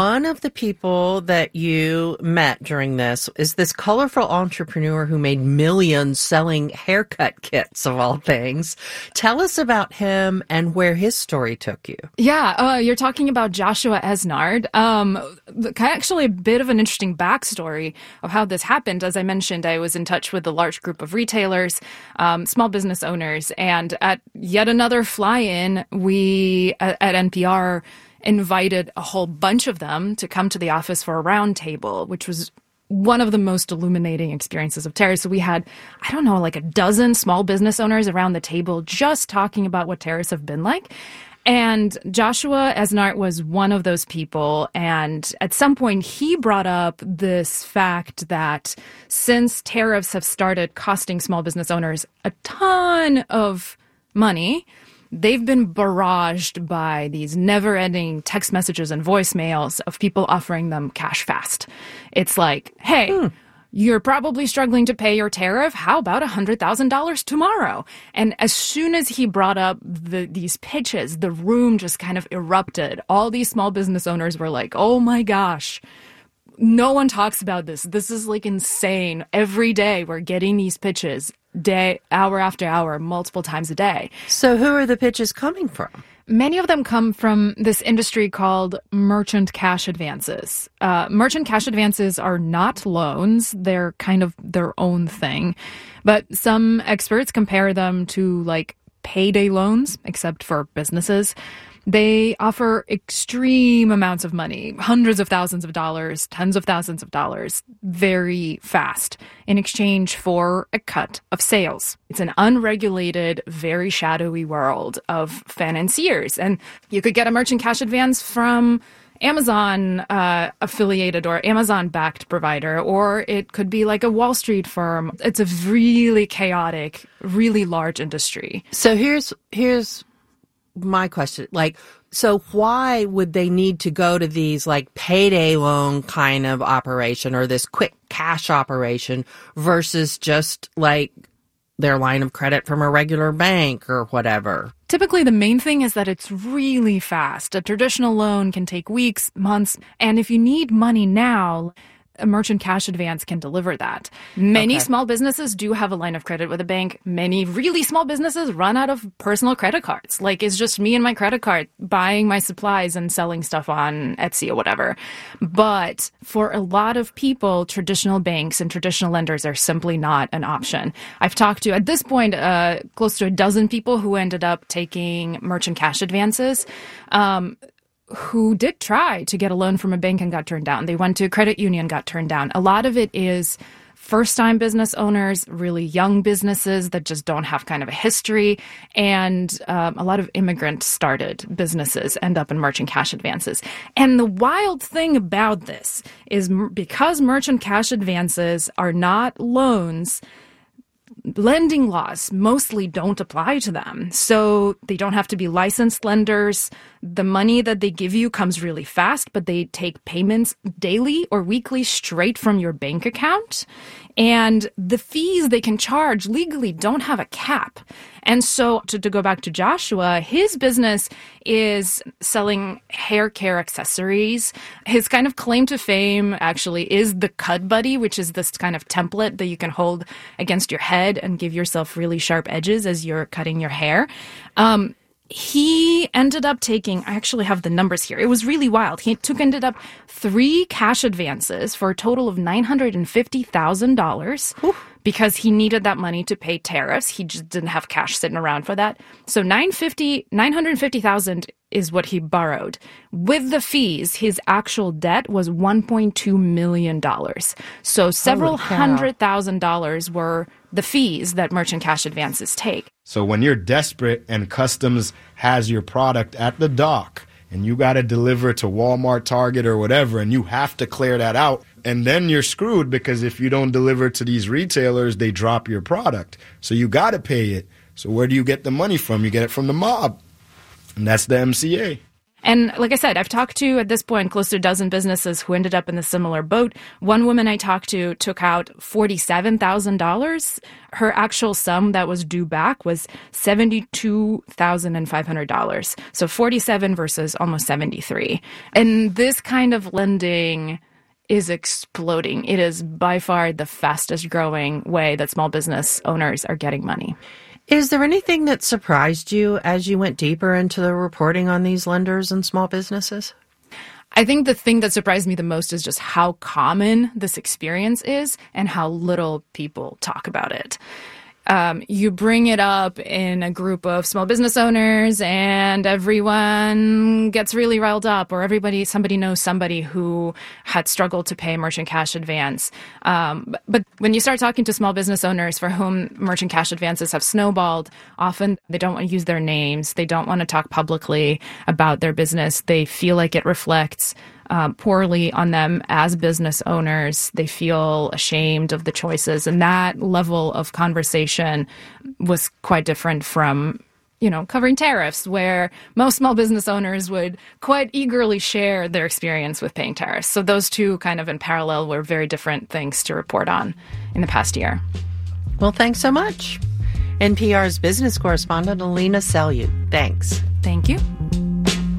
One of the people that you met during this is this colorful entrepreneur who made millions selling haircut kits, of all things. Tell us about him and where his story took you. Yeah, you're talking about Joshua Esnard. Actually, a bit of an interesting backstory of how this happened. As I mentioned, I was in touch with a large group of retailers, small business owners, and at yet another fly-in, we at NPR invited a whole bunch of them to come to the office for a round table, which was one of the most illuminating experiences of tariffs. So we had, I don't know, like a dozen small business owners around the table just talking about what tariffs have been like. And Joshua Esnart was one of those people. And at some point, he brought up this fact that since tariffs have started costing small business owners a ton of money, they've been barraged by these never-ending text messages and voicemails of people offering them cash fast. It's like, hey, you're probably struggling to pay your tariff. How about $100,000 tomorrow? And as soon as he brought up these pitches, the room just kind of erupted. All these small business owners were like, oh my gosh, no one talks about this. This is like insane. Every day we're getting these pitches. Hour after hour, multiple times a day. So who are the pitches coming from? Many of them come from this industry called merchant cash advances. Merchant cash advances are not loans. They're kind of their own thing. But some experts compare them to like payday loans, except for businesses. They offer extreme amounts of money, hundreds of thousands of dollars, tens of thousands of dollars, very fast, in exchange for a cut of sales. It's an unregulated, very shadowy world of financiers. And you could get a merchant cash advance from Amazon affiliated or Amazon-backed provider, or it could be like a Wall Street firm. It's a really chaotic, really large industry. So here's my question. Like, so why would they need to go to these like payday loan kind of operation or this quick cash operation versus just like their line of credit from a regular bank or whatever? Typically, the main thing is that it's really fast. A traditional loan can take weeks, months, and if you need money now, a merchant cash advance can deliver that. Many small businesses do have a line of credit with a bank. Many really small businesses run out of personal credit cards. Like, it's just me and my credit card buying my supplies and selling stuff on Etsy or whatever. But for a lot of people, traditional banks and traditional lenders are simply not an option. I've talked to, at this point, close to a dozen people who ended up taking merchant cash advances. Who did try to get a loan from a bank and got turned down. They went to a credit union, got turned down. A lot of it is first-time business owners, really young businesses that just don't have kind of a history, and a lot of immigrant-started businesses end up in merchant cash advances. And the wild thing about this is because merchant cash advances are not loans, lending laws mostly don't apply to them. So they don't have to be licensed lenders. The money that they give you comes really fast, but they take payments daily or weekly straight from your bank account. And the fees they can charge legally don't have a cap. And so to go back to Joshua, his business is selling hair care accessories. His kind of claim to fame actually is the Cut Buddy, which is this kind of template that you can hold against your head and give yourself really sharp edges as you're cutting your hair. He ended up taking, I actually have the numbers here. It was really wild. He ended up 3 cash advances for a total of $950,000 because he needed that money to pay tariffs. He just didn't have cash sitting around for that. So $950,000 is what he borrowed. With the fees, his actual debt was $1.2 million. So several $100,000 were the fees that merchant cash advances take. So when you're desperate and customs has your product at the dock and you got to deliver to Walmart, Target, or whatever, and you have to clear that out, and then you're screwed because if you don't deliver to these retailers, they drop your product. So you got to pay it. So where do you get the money from? You get it from the mob. And that's the MCA. And like I said, I've talked to, at this point, close to a dozen businesses who ended up in a similar boat. One woman I talked to took out $47,000. Her actual sum that was due back was $72,500. So 47 versus almost 73. And this kind of lending is exploding. It is by far the fastest growing way that small business owners are getting money. Is there anything that surprised you as you went deeper into the reporting on these lenders and small businesses? I think the thing that surprised me the most is just how common this experience is and how little people talk about it. You bring it up in a group of small business owners and everyone gets really riled up, or somebody knows somebody who had struggled to pay merchant cash advance. But when you start talking to small business owners for whom merchant cash advances have snowballed, often they don't want to use their names. They don't want to talk publicly about their business. They feel like it reflects poorly on them as business owners. They feel ashamed of the choices. And that level of conversation was quite different from, covering tariffs, where most small business owners would quite eagerly share their experience with paying tariffs. So those two kind of in parallel were very different things to report on in the past year. Well, thanks so much. NPR's business correspondent, Alina Selyukh. Thanks. Thank you.